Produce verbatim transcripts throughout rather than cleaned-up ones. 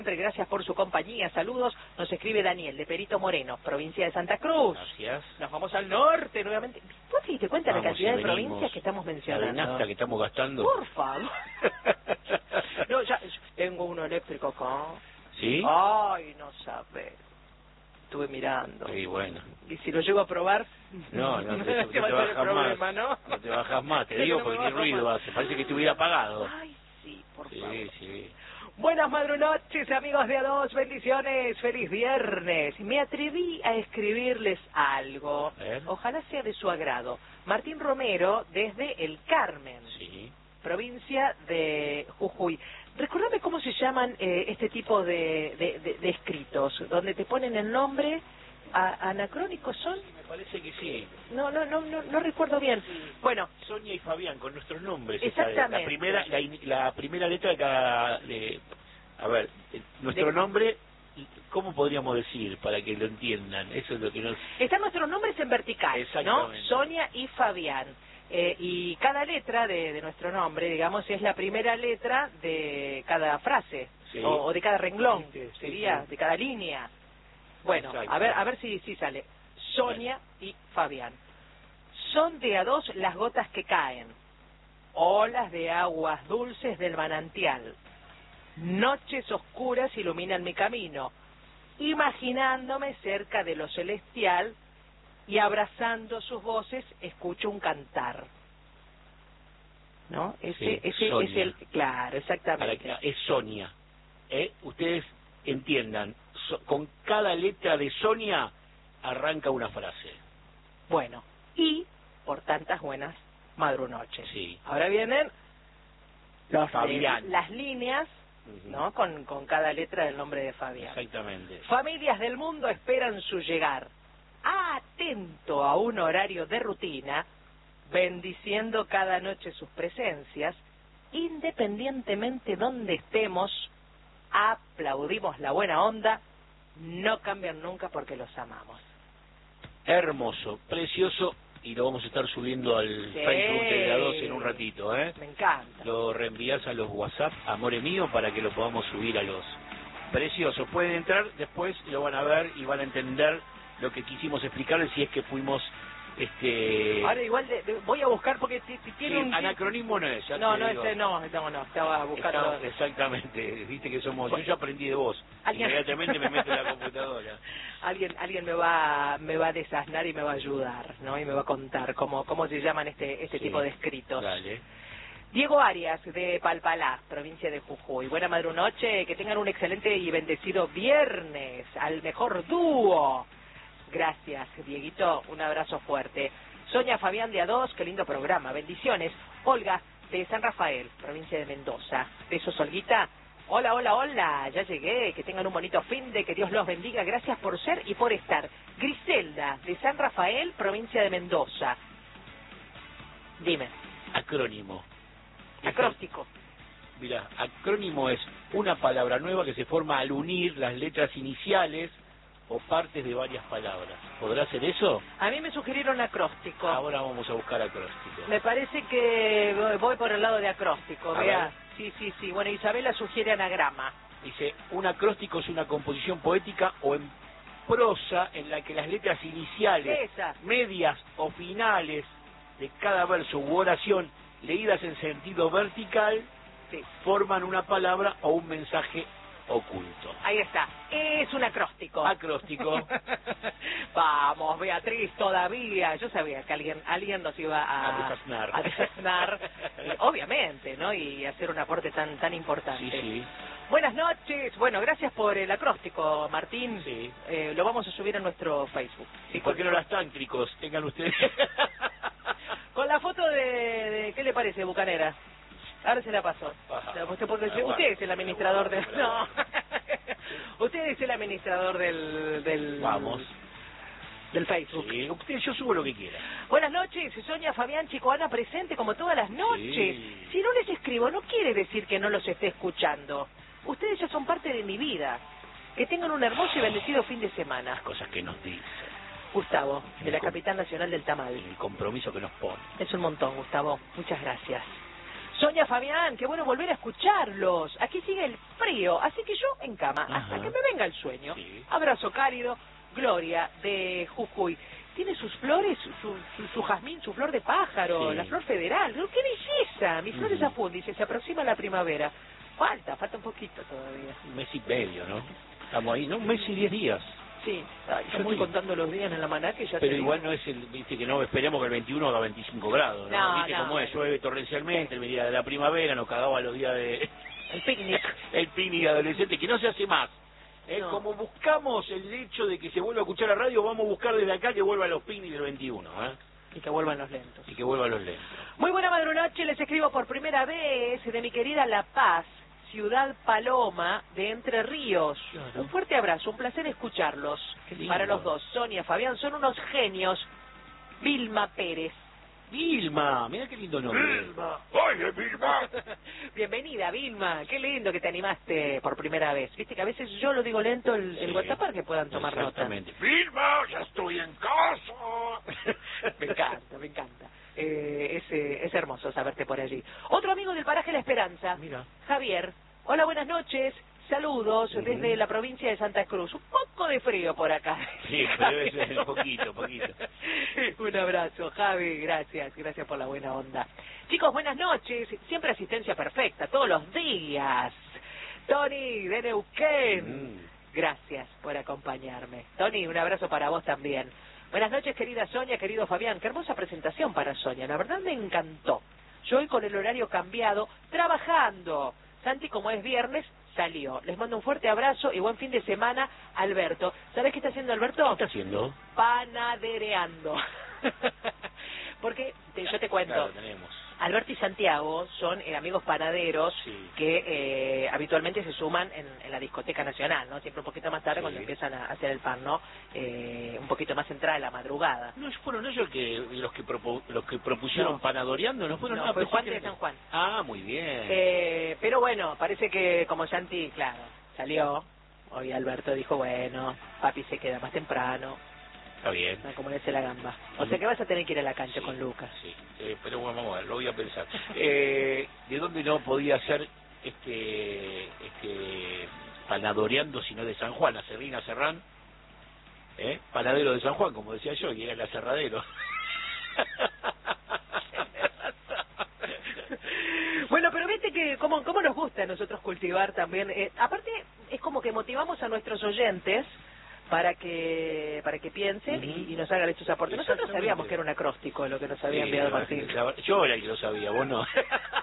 Gracias por su compañía, saludos. Nos escribe Daniel, de Perito Moreno, provincia de Santa Cruz. Gracias. Nos vamos al norte nuevamente. ¿Vos te diste cuenta de la cantidad de venimos, provincias que estamos mencionando? La nafta que estamos gastando. Por favor. No, ya, tengo uno eléctrico acá. ¿Sí? Ay, no sabes. Estuve mirando. Sí, bueno. Y si lo llego a probar, no, no, no te, te, te, va te a ser el bajas problema, más. ¿no? No te bajas más, te Creo digo que no porque me qué bajo ruido más. hace. Parece que estuviera apagado. Ay, sí, por sí, favor. Sí. Buenas madrunoches, amigos de A dos, bendiciones, feliz viernes. Me atreví a escribirles algo, ojalá sea de su agrado. Martín Romero, desde El Carmen, sí. provincia de Jujuy. Recordame cómo se llaman eh, este tipo de, de, de, de escritos, donde te ponen el nombre, a, anacrónicos son. Me parece que sí. No, no, no, no, no recuerdo bien. Bueno, Sonia y Fabián con nuestros nombres. Exactamente. La primera, la, la primera letra de cada, de, a ver, nuestro de... nombre. ¿Cómo podríamos decir para que lo entiendan? Eso es lo que nos... Están nuestros nombres en vertical, ¿no? Sonia y Fabián. Eh, y cada letra de, de nuestro nombre, digamos, es la primera letra de cada frase, sí. o, o de cada renglón, sí, sí, sería, sí. de cada línea. Bueno, a ver, a ver si, si sale. Sonia bueno. y Fabián. Son de a dos las gotas que caen, olas de aguas dulces del manantial. Noches oscuras iluminan mi camino, imaginándome cerca de lo celestial y abrazando sus voces escucho un cantar. ¿No? Ese, sí, ese es el... Claro, exactamente. Para que, es Sonia. ¿Eh? Ustedes entiendan, so, con cada letra de Sonia arranca una frase. Bueno, y por tantas buenas madrunoches. Sí. Ahora vienen los, Fabián. Eh, las líneas, ¿no? Con, con cada letra del nombre de Fabián. Exactamente. Familias del mundo esperan su llegar. Atento a un horario de rutina, bendiciendo cada noche sus presencias, independientemente donde estemos, aplaudimos la buena onda, no cambian nunca porque los amamos. Hermoso, precioso, y lo vamos a estar subiendo al sí. Facebook de la dos en un ratito, ¿eh? Me encanta. Lo reenvías a los WhatsApp, amore mío, para que lo podamos subir a los preciosos. Pueden entrar, después lo van a ver y van a entender lo que quisimos explicarles, si es que fuimos... este Ahora igual de, de, voy a buscar porque t -t tiene sí, un... anacronismo no es, ya No, te no, digo. ese no, no, no, estaba buscando... Estaba, exactamente, viste que somos... Bueno, yo ya aprendí de vos, ¿alguien? Inmediatamente me meto en la computadora. Alguien alguien me va me va a desasnar y me va a ayudar, ¿no? Y me va a contar cómo cómo se llaman este este sí, tipo de escritos. Dale. Diego Arias, de Palpalá, provincia de Jujuy. Buena madrunoche, que tengan un excelente y bendecido viernes, al mejor dúo. Gracias, Dieguito, un abrazo fuerte. Sonia Fabián de A dos, qué lindo programa, bendiciones. Olga, de San Rafael, provincia de Mendoza. Besos, Olguita. Hola, hola, hola, ya llegué, que tengan un bonito fin de, que Dios los bendiga, gracias por ser y por estar. Griselda, de San Rafael, provincia de Mendoza. Dime. Acrónimo. Acróstico. Mira, acrónimo es una palabra nueva que se forma al unir las letras iniciales o partes de varias palabras. ¿Podrá ser eso? A mí me sugirieron acróstico. Ahora vamos a buscar acróstico. Me parece que voy por el lado de acróstico. A Vea. ver. Sí, sí, sí. Bueno, Isabela sugiere anagrama. Dice, un acróstico es una composición poética o en prosa en la que las letras iniciales, Esa. medias o finales de cada verso u oración, leídas en sentido vertical, sí. forman una palabra o un mensaje oculto. Ahí está, es un acróstico. Acróstico. Vamos, Beatriz, todavía. Yo sabía que alguien alguien nos iba a, a desasnar, a desasnar eh, obviamente, ¿no? Y hacer un aporte tan tan importante. Sí, sí. Buenas noches. Bueno, gracias por el acróstico, Martín. Sí. Eh, lo vamos a subir a nuestro Facebook. ¿Y por qué no las tántricos? Tengan ustedes. Con la foto de, de... ¿Qué le parece, Bucanera? Ahora se la pasó. Usted, porque usted es el administrador del... No. Usted es el administrador del... del Vamos. Del Facebook. Sí, usted, yo subo lo que quiera. Buenas noches, Sonia Fabián Chicoana presente como todas las noches. Sí. Si no les escribo, no quiere decir que no los esté escuchando. Ustedes ya son parte de mi vida. Que tengan un hermoso y bendecido fin de semana. Las cosas que nos dicen. Gustavo, de la capital nacional del tamal. El compromiso que nos pone. Es un montón, Gustavo. Muchas gracias. Sonia, Fabián, qué bueno volver a escucharlos. Aquí sigue el frío, así que yo en cama, Ajá. hasta que me venga el sueño. Sí. Abrazo cálido, Gloria, de Jujuy. Tiene sus flores, su, su, su, su jazmín, su flor de pájaro, Sí. la flor federal. ¡Qué belleza! Mi flor Uh-huh. es afún, dice, se aproxima la primavera. Falta, falta un poquito todavía. Un mes y medio, ¿no? Estamos ahí, ¿no? Un mes y diez días. Sí, ay, yo estoy contando los días en la maná que ya Pero te igual digo. no es el, viste que no esperemos que el veintiuno haga veinticinco grados, ¿no? No, Viste no. cómo es, llueve torrencialmente, el día de la primavera, nos cagaba los días de... El picnic. el picnic adolescente, que no se hace más. ¿Eh? No. Como buscamos el hecho de que se vuelva a escuchar la radio, vamos a buscar desde acá que vuelva a los picnic del veintiuno, ¿eh? Y que vuelvan los lentos. Y que vuelva a los lentos. Muy buena madrunoche, les escribo por primera vez de mi querida La Paz, Ciudad Paloma de Entre Ríos. Claro. Un fuerte abrazo, un placer escucharlos. Qué lindo. Para los dos, Sonia, Fabián, son unos genios. Vilma Pérez. Vilma, mira qué lindo nombre. Vilma, oye Vilma. Bienvenida, Vilma. Qué lindo que te animaste por primera vez. Viste que a veces yo lo digo lento el, el Sí. WhatsApp para que puedan tomar nota. Exactamente. Vilma, ya estoy en casa. Me encanta, me encanta. Eh, es, eh, es hermoso saberte por allí. Otro amigo del paraje La Esperanza, Mira. Javier. Hola, buenas noches. Saludos Ujú. desde la provincia de Santa Cruz. Un poco de frío por acá. Sí, pero debe ser un poquito, poquito. Un abrazo, Javi. Gracias, gracias por la buena onda. Chicos, buenas noches. Siempre asistencia perfecta, todos los días. Tony de Neuquén. Mm. Gracias por acompañarme. Tony, un abrazo para vos también. Buenas noches, querida Sonia, querido Fabián. Qué hermosa presentación para Sonia. La verdad me encantó. Yo hoy con el horario cambiado, trabajando. Santi, como es viernes, salió. Les mando un fuerte abrazo y buen fin de semana, Alberto. ¿Sabés qué está haciendo Alberto? ¿Qué está haciendo? Panadereando. Porque, te- yo te cuento, Claro, tenemos. Alberto y Santiago son eh, amigos panaderos Sí. que eh, habitualmente se suman en, en la discoteca nacional, ¿no? Siempre un poquito más tarde Sí. cuando empiezan a hacer el pan, ¿no? Eh, un poquito más entrada de la madrugada. ¿No fueron ellos que, los que propo- los que propusieron No. panadoreando? ¿No fueron? No, Ah, fue pensé Juan que de era- San Juan. Ah, muy bien. Eh, pero bueno, parece que como Santi, claro, salió, hoy Alberto dijo, bueno, papi se queda más temprano, Está bien. no como le hace la gamba. O sea que vas a tener que ir a la cancha Sí, con Lucas. Sí, eh, pero bueno, vamos a ver, lo voy a pensar. Eh, ¿De dónde no podía ser este, este panadoreando sino de San Juan? Acerrín, Serrán, ¿eh? Panadero de San Juan, como decía yo, que era el aserradero. Bueno, pero viste que cómo, cómo nos gusta a nosotros cultivar también. Eh, aparte, es como que motivamos a nuestros oyentes para que para que piensen Ujú. y, y nos hagan estos aportes. Nosotros Exactamente. sabíamos que era un acróstico lo que nos había Sí, enviado la- Martín. la- yo era el que lo sabía, vos no.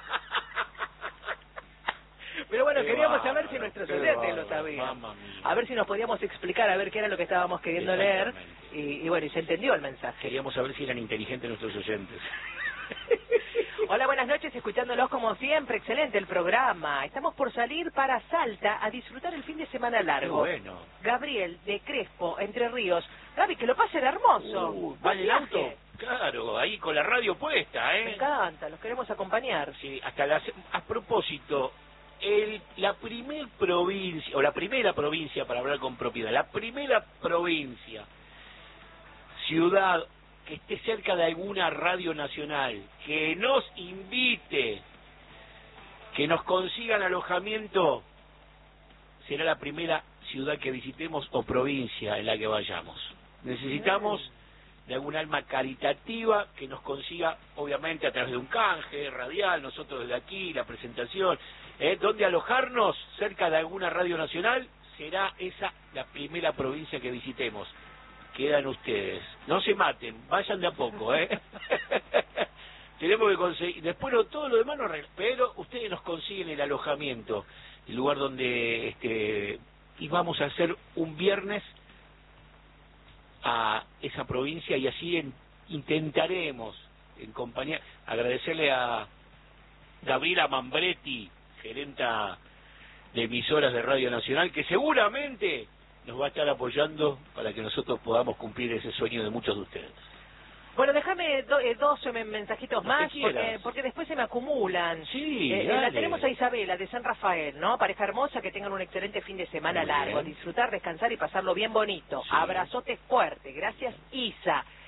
Pero bueno, Qué queríamos bárbaro, saber si nuestros qué oyentes lo bárbaro, sabían. mamma mía. A ver si nos podíamos explicar, a ver qué era lo que estábamos queriendo leer. Exactamente. Y, y bueno, y se entendió el mensaje. Queríamos saber si eran inteligentes nuestros oyentes. Hola, buenas noches, escuchándolos como siempre. Excelente el programa. Estamos por salir para Salta a disfrutar el fin de semana Qué largo. bueno. Gabriel, de Crespo, Entre Ríos. Gaby, que lo pasen hermoso. Uh, Buen ¿va en el viaje. auto? Claro, ahí con la radio puesta, Me ¿eh? encanta, los queremos acompañar. Sí, hasta las, a propósito, el, la primer provincia, o la primera provincia, para hablar con propiedad, la primera provincia, ciudad que esté cerca de alguna radio nacional, que nos invite, que nos consigan alojamiento, será la primera ciudad que visitemos o provincia en la que vayamos. Necesitamos de algún alma caritativa que nos consiga, obviamente a través de un canje radial, nosotros desde aquí, la presentación, ¿eh? Donde alojarnos cerca de alguna radio nacional, será esa la primera provincia que visitemos. Quedan ustedes, no se maten, vayan de a poco, ¿eh? Tenemos que conseguir, después lo, todo lo demás nos arregla, pero ustedes nos consiguen el alojamiento, el lugar donde, este, y vamos a hacer un viernes a esa provincia y así en, intentaremos en compañía, agradecerle a Gabriela Mambretti, gerenta de emisoras de Radio Nacional, que seguramente nos va a estar apoyando para que nosotros podamos cumplir ese sueño de muchos de ustedes. Bueno, déjame do, eh, dos eh, mensajitos Los que más, porque, quieras. porque después se me acumulan. Sí, Eh, eh, la dale. tenemos a Isabela, de San Rafael, ¿no? Pareja hermosa, que tengan un excelente fin de semana Muy largo. bien. Disfrutar, descansar y pasarlo bien bonito. Sí. Abrazote fuerte. Gracias, Isa.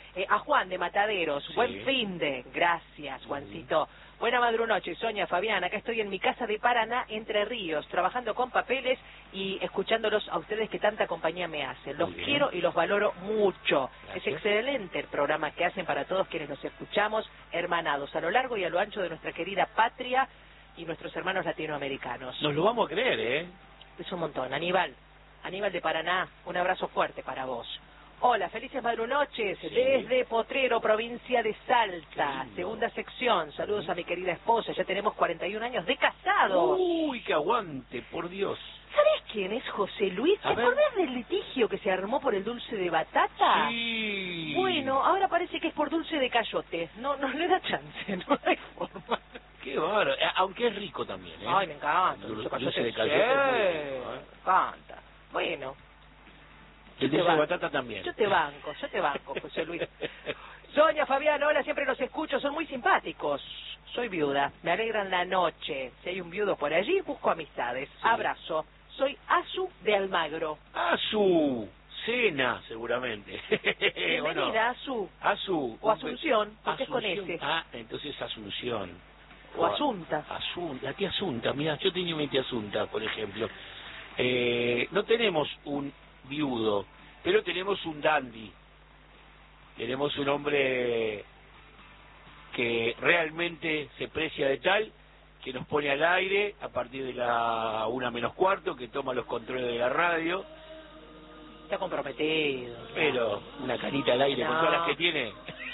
Eh, a Juan de Mataderos, Sí. buen fin de, gracias Juancito. Mm. Buena madrunoche, Sonia, Fabián, acá estoy en mi casa de Paraná, Entre Ríos, trabajando con papeles y escuchándolos a ustedes que tanta compañía me hacen. Los quiero y los valoro mucho. Gracias. Es excelente el programa que hacen para todos quienes los escuchamos, hermanados a lo largo y a lo ancho de nuestra querida patria y nuestros hermanos latinoamericanos. Nos lo vamos a creer, ¿eh? Es un montón. Aníbal, Aníbal de Paraná, un abrazo fuerte para vos. Hola, felices madrunoches, sí. Desde Potrero, provincia de Salta, segunda sección. Saludos a mi querida esposa, ya tenemos cuarenta y un años de casados. Uy, que aguante, por Dios. ¿Sabés quién es José Luis? ¿Te acordás del litigio que se armó por el dulce de batata? Sí. Bueno, ahora parece que es por dulce de cayote. No, no le da chance, no hay forma. Qué bárbaro, aunque es rico también, ¿eh? Ay, me encanta. El dulce, dulce de cayote, cayote. sí, me encanta. Bueno. El dulce de batata también. Yo te banco, yo te banco, José Luis. Sonia, Fabián, hola, siempre los escucho, son muy simpáticos. Soy viuda, me alegran la noche. Si hay un viudo por allí, busco amistades. Sí. Abrazo. Soy Azu de Almagro. Azu, cena, seguramente. Bienvenida, bueno, Azu. Azu. O Asunción, porque Asunción. es con S. Ah, entonces Asunción. O, o Asunta. Asunta, la tía Asunta, mira, yo tenía mi tía Asunta, por ejemplo. Eh, no tenemos un viudo, pero tenemos un dandy. Tenemos un hombre que realmente se precia de tal, que nos pone al aire a partir de la una menos cuarto, que toma los controles de la radio. Está comprometido. Pero una canita al aire no. Con todas las que tiene.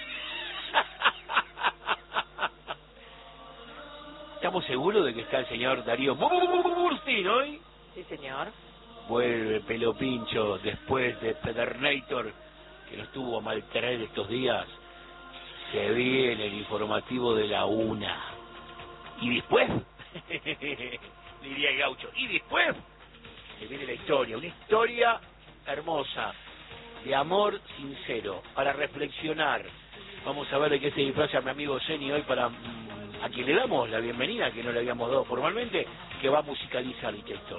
¿Estamos seguros de que está el señor Darío Burstin hoy? Sí, señor. Vuelve Pelo Pincho después de Pedernator, que nos tuvo a maltraer estos días. Se viene el informativo de la una. ¿Y después? Diría el gaucho. ¿Y después? Se viene la historia. Una historia hermosa, de amor sincero, para reflexionar. Vamos a ver de qué se disfraza mi amigo Jenny hoy, para a quien le damos la bienvenida, que no le habíamos dado formalmente, que va a musicalizar esta historia.